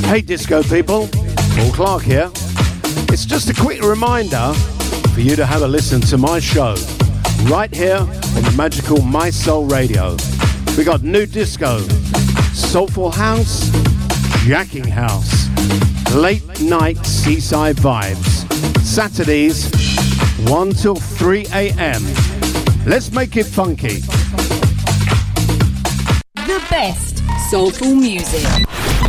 Hey disco people, Paul Clark here. It's just a quick reminder for you to have a listen to my show right here on the magical My Soul Radio. We got new disco, soulful house, jacking house, late night seaside vibes. Saturdays 1 till 3 a.m. Let's make it funky. The best soulful music.